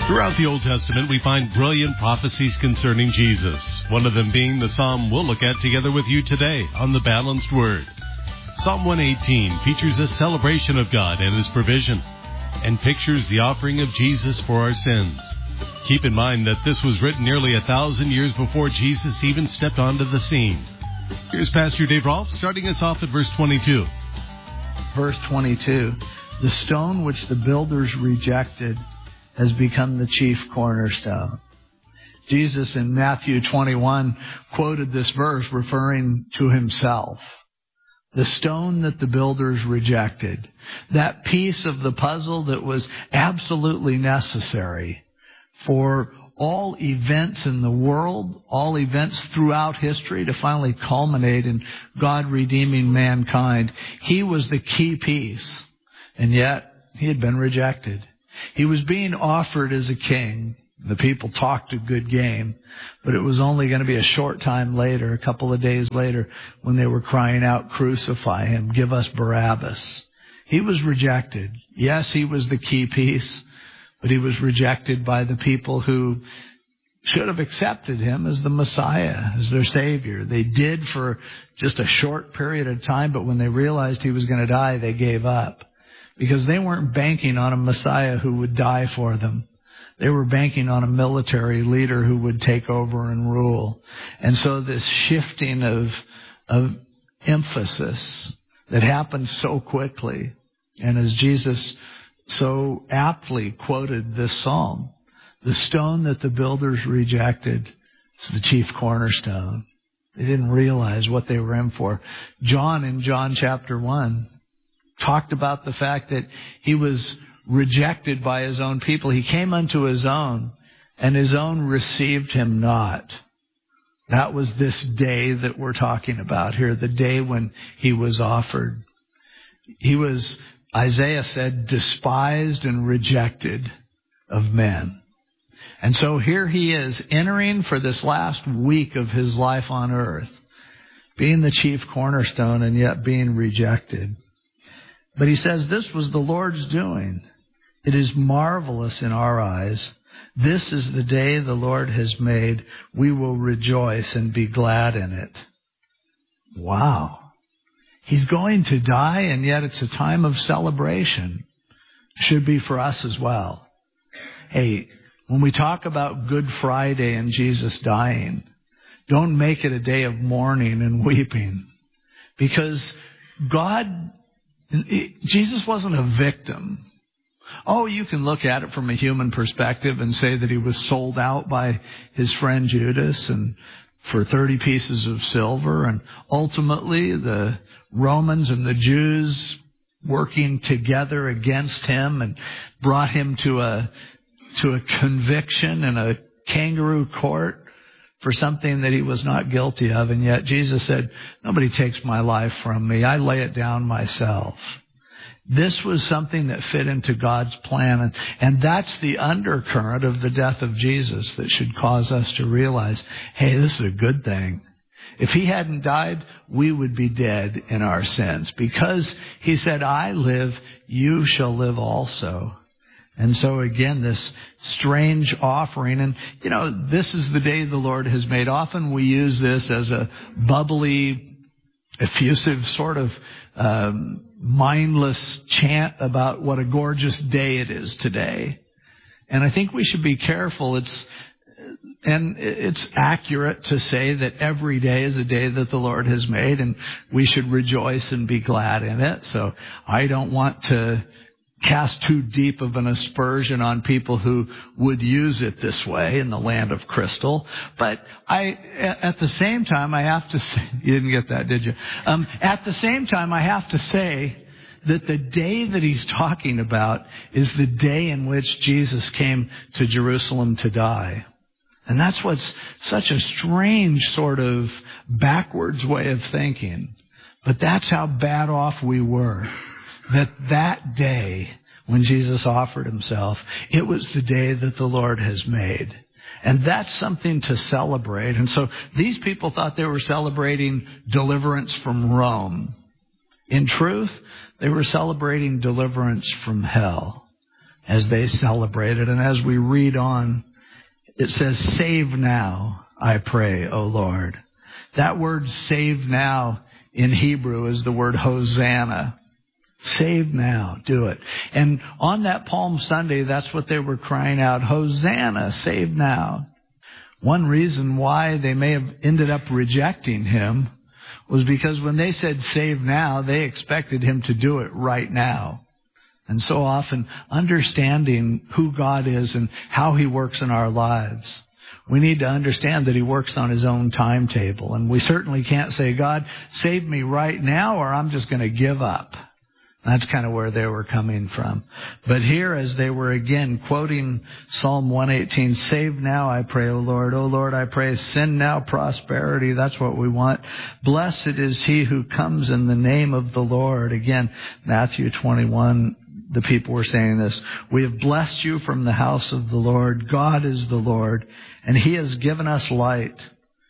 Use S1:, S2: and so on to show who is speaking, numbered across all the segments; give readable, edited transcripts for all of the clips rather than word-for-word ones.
S1: Throughout the Old Testament, we find brilliant prophecies concerning Jesus, one of them being the psalm we'll look at together with you today on the Balanced Word. Psalm 118 features a celebration of God and His provision and pictures the offering of Jesus for our sins. Keep in mind that this was written nearly 1,000 years before Jesus even stepped onto the scene. Here's Pastor Dave Rolfe starting us off at verse 22.
S2: Verse 22, the stone which the builders rejected has become the chief cornerstone. Jesus in Matthew 21 quoted this verse referring to himself. The stone that the builders rejected, that piece of the puzzle that was absolutely necessary for all events in the world, all events throughout history to finally culminate in God redeeming mankind. He was the key piece, and yet he had been rejected. He was being offered as a king. The people talked a good game, but it was only going to be a short time later, a couple of days later, when they were crying out, crucify him, give us Barabbas. He was rejected. Yes, he was the key piece, but he was rejected by the people who should have accepted him as the Messiah, as their Savior. They did for just a short period of time, but when they realized he was going to die, they gave up. Because they weren't banking on a Messiah who would die for them. They were banking on a military leader who would take over and rule. And so this shifting of emphasis that happened so quickly, and as Jesus so aptly quoted this psalm, the stone that the builders rejected is the chief cornerstone. They didn't realize what they were in for. John in John chapter 1 talked about the fact that he was rejected by his own people. He came unto his own, and his own received him not. That was this day that we're talking about here, the day when he was offered. He was, Isaiah said, despised and rejected of men. And so here he is entering for this last week of his life on earth, being the chief cornerstone and yet being rejected. But he says this was the Lord's doing. It is marvelous in our eyes. This is the day the Lord has made. We will rejoice and be glad in it. Wow. He's going to die, and yet it's a time of celebration. Should be for us as well. Hey, when we talk about Good Friday and Jesus dying, don't make it a day of mourning and weeping. Because Jesus wasn't a victim. Oh, you can look at it from a human perspective and say that he was sold out by his friend Judas and for 30 pieces of silver. And ultimately, the Romans and the Jews working together against him and brought him to a conviction in a kangaroo court for something that he was not guilty of. And yet Jesus said, nobody takes my life from me. I lay it down myself. This was something that fit into God's plan. And that's the undercurrent of the death of Jesus that should cause us to realize, hey, this is a good thing. If he hadn't died, we would be dead in our sins. Because he said, I live, you shall live also. And so again, this strange offering, and this is the day the Lord has made. Often we use this as a bubbly, effusive sort of mindless chant about what a gorgeous day it is today. And I think we should be careful. It's accurate to say that every day is a day that the Lord has made, and we should rejoice and be glad in it. So I don't want to cast too deep of an aspersion on people who would use it this way in the land of crystal. But at the same time, I have to say, you didn't get that, did you? At the same time, I have to say that the day that he's talking about is the day in which Jesus came to Jerusalem to die. And that's what's such a strange sort of backwards way of thinking. But that's how bad off we were. That day when Jesus offered himself, it was the day that the Lord has made. And that's something to celebrate. And so these people thought they were celebrating deliverance from Rome. In truth, they were celebrating deliverance from hell. as they celebrated. And as we read on, it says, "Save now, I pray, O Lord." That word "save now" in Hebrew is the word Hosanna. Save now, do it. And on that Palm Sunday, that's what they were crying out, "Hosanna, save now." One reason why they may have ended up rejecting him was because when they said "save now," they expected him to do it right now. And so often, understanding who God is and how he works in our lives, we need to understand that he works on his own timetable. And we certainly can't say, "God, save me right now," or "I'm just going to give up." That's kind of where they were coming from. But here, as they were again quoting Psalm 118, "Save now, I pray, O Lord. O Lord, I pray, send now prosperity." That's what we want. "Blessed is he who comes in the name of the Lord." Again, Matthew 21, the people were saying this. "We have blessed you from the house of the Lord. God is the Lord, and he has given us light."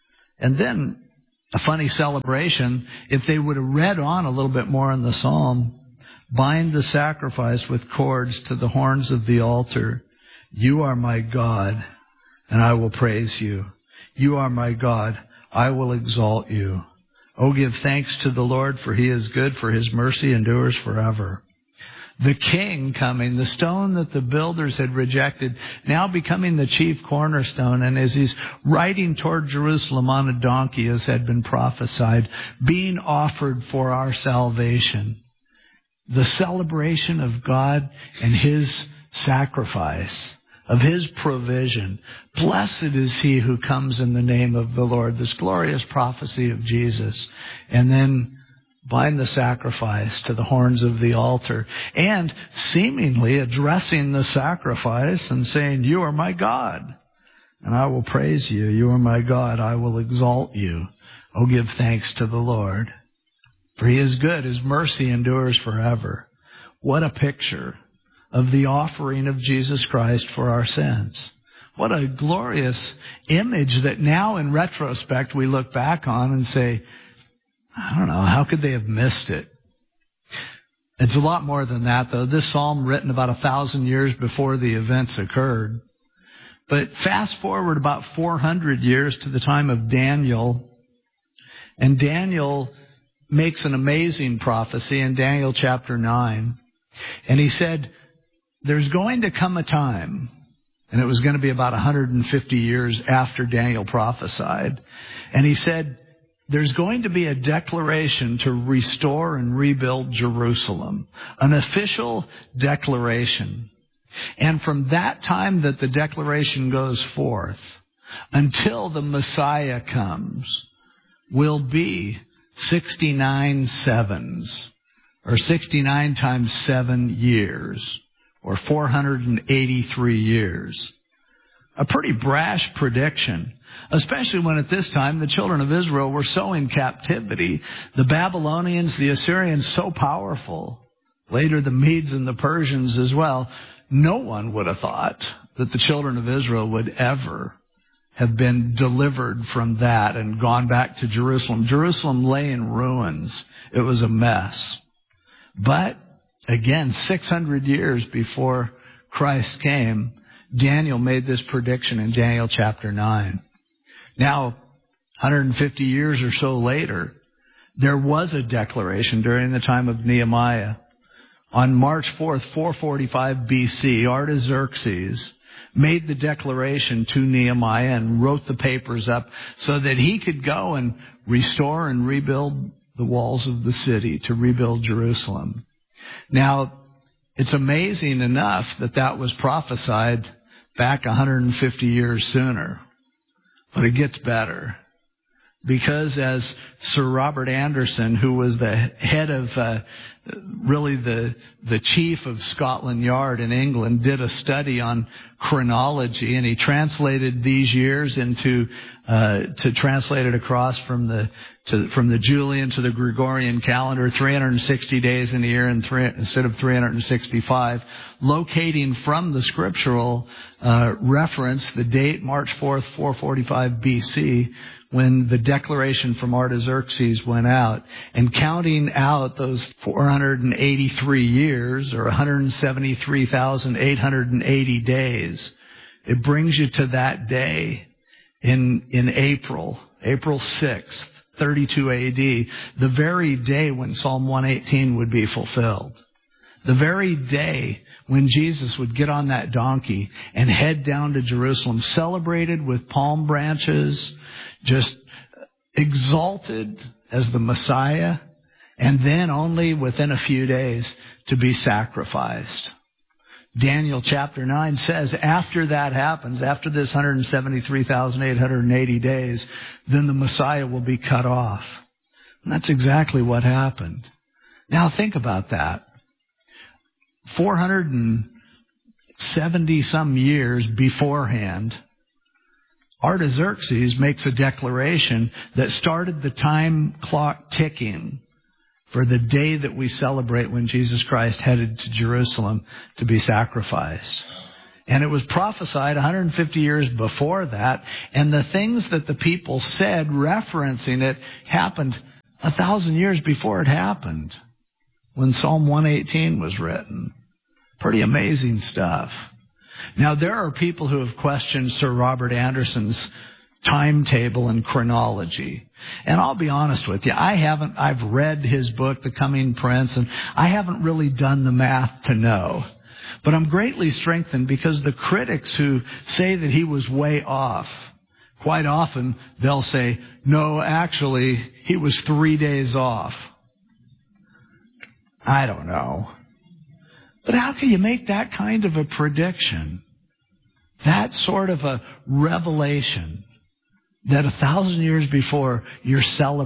S2: And then a funny celebration, if they would have read on a little bit more in the psalm, "Bind the sacrifice with cords to the horns of the altar. You are my God, and I will praise you. You are my God, I will exalt you. Oh, give thanks to the Lord, for he is good, for his mercy endures forever." The king coming, the stone that the builders had rejected, now becoming the chief cornerstone. And as he's riding toward Jerusalem on a donkey, as had been prophesied, being offered for our salvation. The celebration of God and his sacrifice, of his provision. Blessed is he who comes in the name of the Lord. This glorious prophecy of Jesus. And then bind the sacrifice to the horns of the altar. And seemingly addressing the sacrifice and saying, "You are my God, and I will praise you. You are my God, I will exalt you. Oh, give thanks to the Lord. For he is good, his mercy endures forever." What a picture of the offering of Jesus Christ for our sins. What a glorious image that now in retrospect we look back on and say, I don't know, how could they have missed it? It's a lot more than that, though. This psalm written about 1,000 years before the events occurred. But fast forward about 400 years to the time of Daniel. And Daniel makes an amazing prophecy in Daniel chapter 9. And he said, there's going to come a time, and it was going to be about 150 years after Daniel prophesied. And he said, there's going to be a declaration to restore and rebuild Jerusalem. An official declaration. And from that time that the declaration goes forth until the Messiah comes will be 69 sevens, or 69 times 7 years, or 483 years. A pretty brash prediction, especially when at this time the children of Israel were so in captivity. The Babylonians, the Assyrians, so powerful. Later the Medes and the Persians as well. No one would have thought that the children of Israel would ever have been delivered from that and gone back to Jerusalem. Jerusalem lay in ruins. It was a mess. But again, 600 years before Christ came, Daniel made this prediction in Daniel chapter 9. Now, 150 years or so later, there was a declaration during the time of Nehemiah. On March 4th, 445 BC, Artaxerxes made the declaration to Nehemiah and wrote the papers up so that he could go and restore and rebuild the walls of the city, to rebuild Jerusalem. Now, it's amazing enough that that was prophesied back 150 years sooner. But it gets better. Because as Sir Robert Anderson, who was the head of really the chief of Scotland Yard in England, did a study on chronology, and he translated these years into to translate it across from the Julian to the Gregorian calendar, 360 days in a year instead of 365, locating from the scriptural reference the date March 4th, 445 BC, when the declaration from Artaxerxes went out, and counting out those 400 483 years, or 173,880 days. It brings you to that day in April 6th, 32 A.D., the very day when Psalm 118 would be fulfilled. The very day when Jesus would get on that donkey and head down to Jerusalem, celebrated with palm branches, just exalted as the Messiah, and then only within a few days to be sacrificed. Daniel chapter 9 says after that happens, after this 173,880 days, then the Messiah will be cut off. And that's exactly what happened. Now think about that. 470 some years beforehand, Artaxerxes makes a declaration that started the time clock ticking for the day that we celebrate when Jesus Christ headed to Jerusalem to be sacrificed. And it was prophesied 150 years before that, and the things that the people said referencing it happened 1,000 years before it happened, when Psalm 118 was written. Pretty amazing stuff. Now, there are people who have questioned Sir Robert Anderson's timetable and chronology. And I'll be honest with you, I've read his book, The Coming Prince, and I haven't really done the math to know. But I'm greatly strengthened because the critics who say that he was way off, quite often they'll say, no, actually, he was 3 days off. I don't know. But how can you make that kind of a prediction? That sort of a revelation that 1,000 years before you're celebrating